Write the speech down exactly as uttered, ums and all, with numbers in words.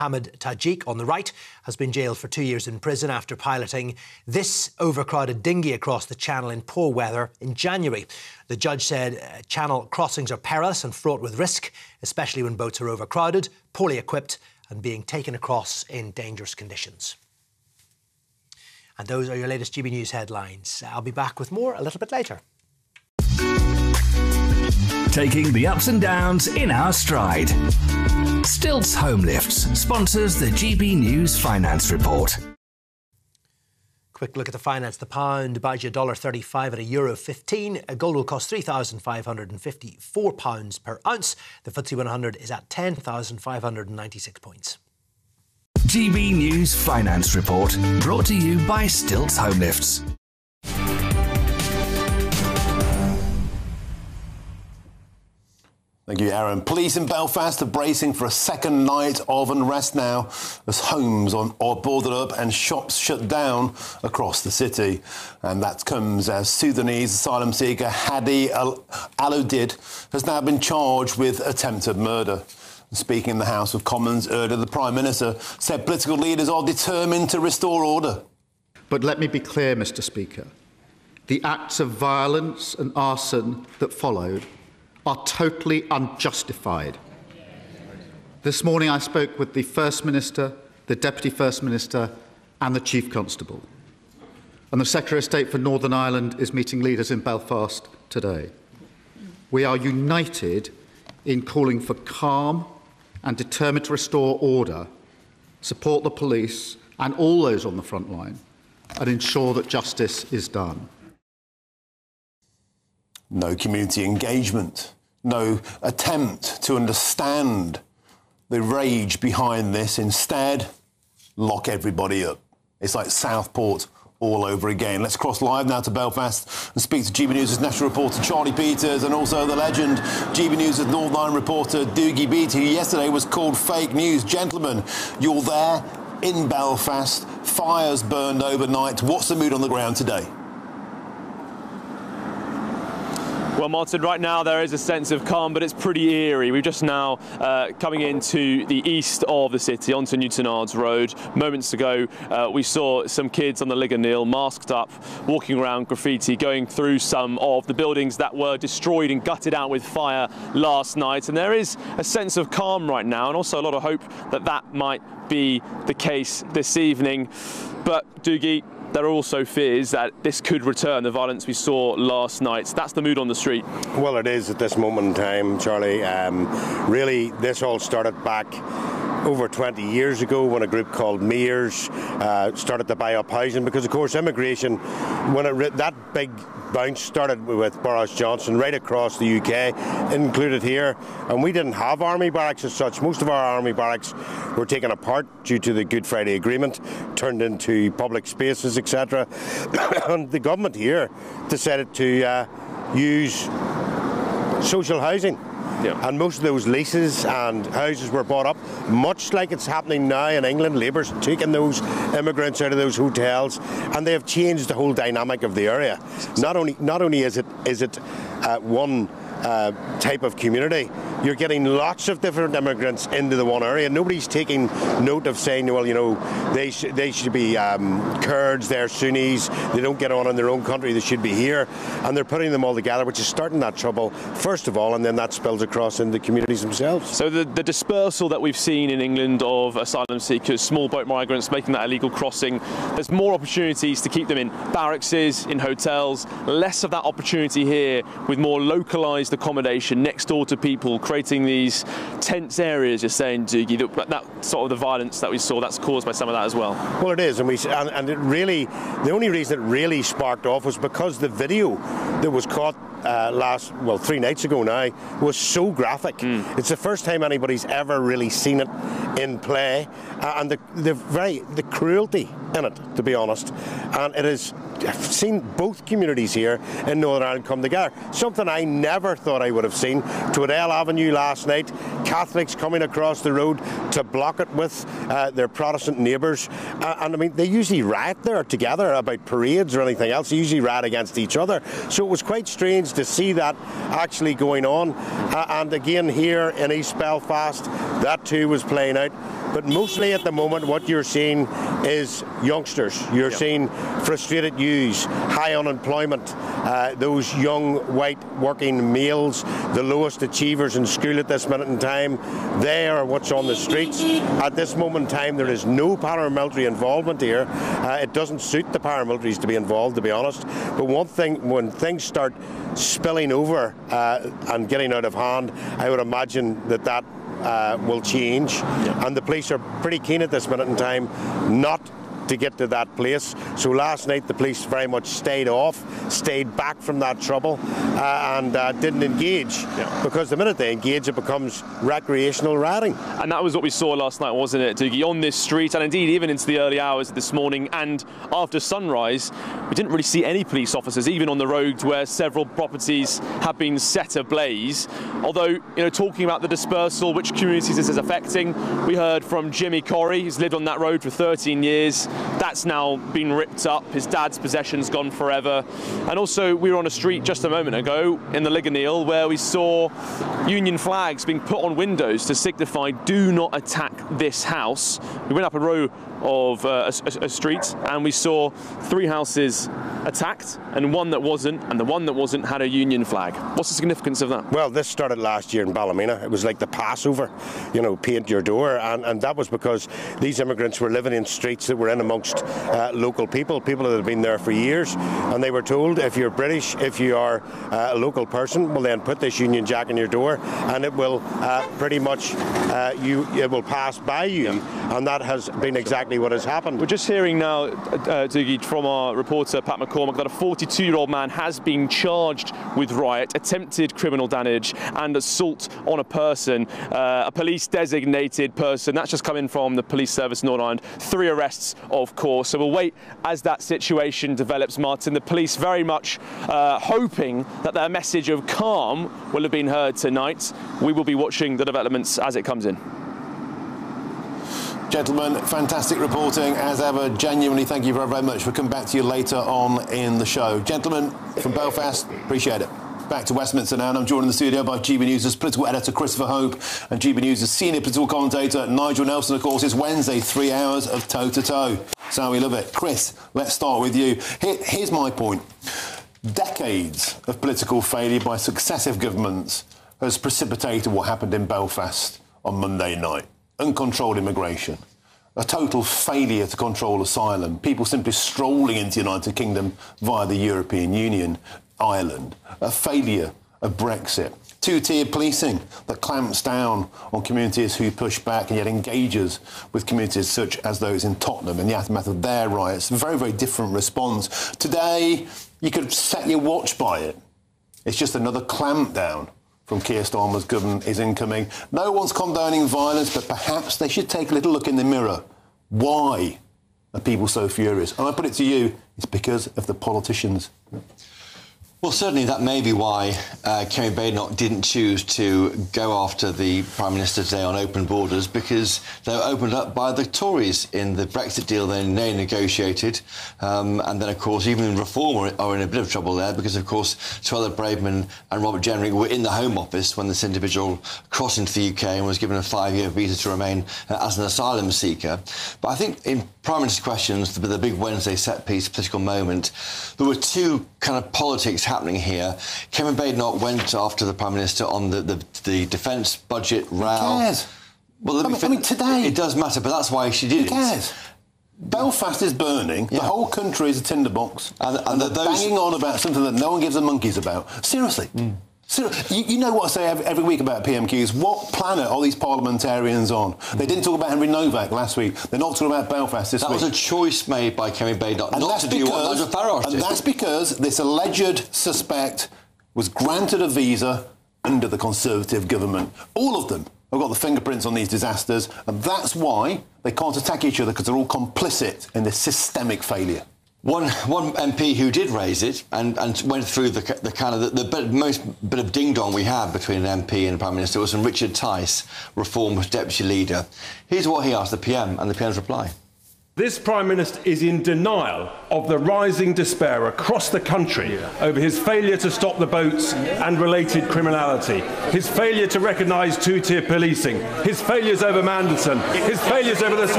Hamid Tajik, on the right, has been jailed for two years in prison after piloting this overcrowded dinghy across the channel in poor weather in January. The judge said uh, channel crossings are perilous and fraught with risk, especially when boats are overcrowded, poorly equipped and being taken across in dangerous conditions. And those are your latest G B News headlines. I'll be back with more a little bit later. Taking the ups and downs in our stride. Stilts Home Lifts sponsors the G B News Finance Report. Quick look at the finance. The pound buys you one dollar thirty-five at a euro fifteen. A gold will cost three thousand five hundred fifty-four pounds per ounce. The F T S E one hundred is at ten thousand five hundred ninety-six points. G B News Finance Report, brought to you by Stilts Home Lifts. Thank you, Aaron. Police in Belfast are bracing for a second night of unrest now as homes on, are boarded up and shops shut down across the city. And that comes as Sudanese asylum seeker Hadi Al-Aludid has now been charged with attempted murder. Speaking in the House of Commons earlier, the Prime Minister said political leaders are determined to restore order. But let me be clear, Mr Speaker. The acts of violence and arson that followed are totally unjustified. This morning I spoke with the First Minister, the Deputy First Minister and the Chief Constable. And the Secretary of State for Northern Ireland is meeting leaders in Belfast today. We are united in calling for calm and determined to restore order, support the police and all those on the front line, and ensure that justice is done. No community engagement, no attempt to understand the rage behind this. Instead, lock everybody up. It's like Southport all over again. Let's cross live now to Belfast and speak to G B News' national reporter Charlie Peters and also the legend G B News' Northern Ireland reporter Dougie Beattie, who yesterday was called fake news. Gentlemen, you're there in Belfast. Fires burned overnight. What's the mood on the ground today? Well, Martin, right now there is a sense of calm, but it's pretty eerie. We're just now uh, coming into the east of the city, onto Newtonards Road. Moments ago, uh, we saw some kids on the Ligonil, masked up, walking around graffiti, going through some of the buildings that were destroyed and gutted out with fire last night. And there is a sense of calm right now, and also a lot of hope that that might be the case this evening. But, Dougie, there are also fears that this could return, the violence we saw last night. That's the mood on the street. Well, it is at this moment in time, Charlie. Um, really, this all started back over twenty years ago when a group called Mears uh, started to buy up housing, because, of course, immigration, when it that big bounce started with Boris Johnson right across the U K, included here, and we didn't have army barracks as such. Most of our army barracks were taken apart due to the Good Friday Agreement, turned into public spaces, et cetera. And the government here decided to uh, use social housing. Yeah. And most of those leases and houses were bought up, much like it's happening now in England. Labour's taking those immigrants out of those hotels, and they have changed the whole dynamic of the area. Not only, not only is it is it uh, one uh, type of community, you're getting lots of different immigrants into the one area. Nobody's taking note of saying, well, you know, they sh they should be um, Kurds, they're Sunnis, they don't get on in their own country, they should be here, and they're putting them all together, which is starting that trouble first of all, and then that spills across into the communities themselves. So the, the dispersal that we've seen in England of asylum seekers, small boat migrants making that illegal crossing, there's more opportunities to keep them in barracks, in hotels, less of that opportunity here with more localised accommodation next door to people, creating these tense areas. You're saying, Dougie, that, that sort of the violence that we saw, that's caused by some of that as well. Well, it is, and we and, and it really, the only reason it really sparked off was because the video that was caught uh, last, well, three nights ago now, was so graphic. Mm. It's the first time anybody's ever really seen it in play, uh, and the the very the cruelty in it, to be honest, and it is. I've seen both communities here in Northern Ireland come together. Something I never thought I would have seen. Tweddell Avenue last night, Catholics coming across the road to block it with uh, their Protestant neighbours. Uh, and I mean, they usually riot there together about parades or anything else. They usually riot against each other. So it was quite strange to see that actually going on. Uh, and again, here in East Belfast, that too was playing out. But mostly at the moment, what you're seeing is youngsters. You're yep. seeing frustrated youths, high unemployment, uh, those young white working males, the lowest achievers in school at this minute in time. They are what's on the streets. At this moment in time, there is no paramilitary involvement here. Uh, it doesn't suit the paramilitaries to be involved, to be honest. But one thing, when things start spilling over uh, and getting out of hand, I would imagine that that uh, will change. Yeah. And the police are pretty keen at this minute in time not to get to that place. So last night the police very much stayed off, stayed back from that trouble, uh, and uh, didn't engage. Yeah. Because the minute they engage, it becomes recreational rioting. And that was what we saw last night, wasn't it, Dougie? On this street, and indeed even into the early hours of this morning and after sunrise, we didn't really see any police officers, even on the road where several properties have been set ablaze. Although, you know, talking about the dispersal, which communities this is affecting, we heard from Jimmy Corrie, who's lived on that road for thirteen years. That's now been ripped up. His dad's possessions gone forever. And also, we were on a street just a moment ago in the Ligoneel where we saw Union flags being put on windows to signify "Do not attack this house." We went up a row of uh, a, a street and we saw three houses attacked and one that wasn't, and the one that wasn't had a Union flag. What's the significance of that? Well, this started last year in Ballymena. It was like the Passover, you know, paint your door, and, and that was because these immigrants were living in streets that were in amongst uh, local people, people that had been there for years, and they were told, if you're British, if you are uh, a local person, well then put this Union Jack on your door and it will uh, pretty much, uh, you it will pass by you, yeah. And that has been exactly what has happened. We're just hearing now, uh, Dougie, from our reporter Pat McCormack, that a forty-two-year-old man has been charged with riot, attempted criminal damage and assault on a person, uh, a police designated person. That's just coming from the police service in Northern Ireland. Three arrests, of course. So we'll wait as that situation develops, Martin. The police very much uh, hoping that their message of calm will have been heard tonight. We will be watching the developments as it comes in. Gentlemen, fantastic reporting as ever. Genuinely, thank you very, very much. We'll come back to you later on in the show. Gentlemen from Belfast, appreciate it. Back to Westminster now, and I'm joined in the studio by G B News' political editor Christopher Hope and G B News' senior political commentator Nigel Nelson. Of course, it's Wednesday, three hours of toe-to-toe. So we love it. Chris, let's start with you. Here, here's my point. Decades of political failure by successive governments has precipitated what happened in Belfast on Monday night. Uncontrolled immigration, a total failure to control asylum, people simply strolling into the United Kingdom via the European Union, Ireland, a failure of Brexit, two-tier policing that clamps down on communities who push back and yet engages with communities such as those in Tottenham in the aftermath of their riots. Very, very different response. Today, you could set your watch by it. It's just another clamp down from Keir Starmer's government is incoming. No one's condoning violence, but perhaps they should take a little look in the mirror. Why are people so furious? And I put it to you, it's because of the politicians. Well, certainly that may be why uh, Kemi Badenoch didn't choose to go after the Prime Minister today on open borders, because they were opened up by the Tories in the Brexit deal they negotiated. Um, and then, of course, even Reform are, are in a bit of trouble there because, of course, Suella Braverman and Robert Jenrick were in the Home Office when this individual crossed into the U K and was given a five-year visa to remain uh, as an asylum seeker. But I think in Prime Minister's questions, the, the big Wednesday set-piece political moment, there were two kind of politics happening here. Kemi Badenoch went after the Prime Minister on the, the, the defence budget row. Who cares? Well, I mean, I mean, today... It does matter, but that's why she did Who cares? it. Belfast is burning. Yeah. The whole country is a tinderbox. And, and, and they're those... banging on about something that no one gives a monkeys about. Seriously. Mm. Seriously. You, you know what I say every, every week about P M Qs. What planet are these parliamentarians on? Mm. They didn't talk about Henry Novak last week. They're not talking about Belfast this that week. That was a choice made by Kemi Badenoch not to do what Nigel Farage did. And that's because this alleged suspect was granted a visa under the Conservative government. All of them have got the fingerprints on these disasters, and that's why they can't attack each other, because they're all complicit in this systemic failure. One one M P who did raise it and, and went through the, the kind of the, the bit, most bit of ding-dong we had between an M P and a Prime Minister was from Richard Tice, Reform Deputy Leader. Here's what he asked the P M and the P M's reply. This Prime Minister is in denial of the rising despair across the country over his failure to stop the boats and related criminality, his failure to recognise two-tier policing, his failures over Mandelson, his failures over the